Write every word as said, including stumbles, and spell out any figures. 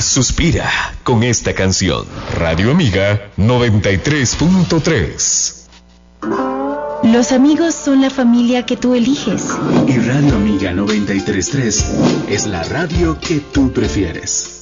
suspira con esta canción. Radio Amiga noventa y tres punto tres. Los amigos son la familia que tú eliges. Y Radio Amiga noventa y tres punto tres es la radio que tú prefieres.